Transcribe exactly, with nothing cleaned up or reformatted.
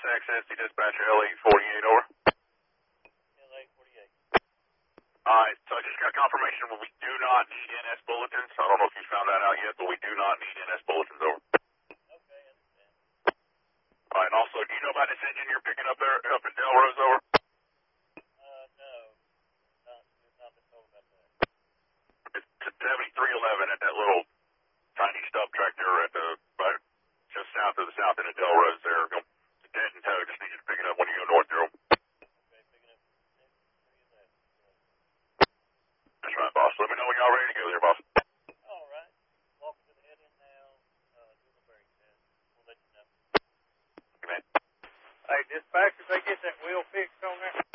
S X S C dispatcher L eight forty-eight, over. L eight forty-eight. Alright, so I just got confirmation that we do not need N S bulletins. I don't know if you found that out yet, but we do not need N S bulletins, over. Okay, understand. Alright, and also, do you know about this engine you're picking up there, up in Delrose, over? Uh, no. Not, we've not been told about that. It's seventy-three eleven at that little tiny stub tractor at the, right, just south of the south end of Delrose there. It's dead and towed. Just need you to pick it up when you go north there. Okay, picking up seventy-three eleven. That's right, boss. Let me know when y'all ready to go there, boss. All right. Walking to the head end now, uh, doing the brake test. We'll let you know. Okay, man. Hey, dispatcher, they get that wheel fixed on there?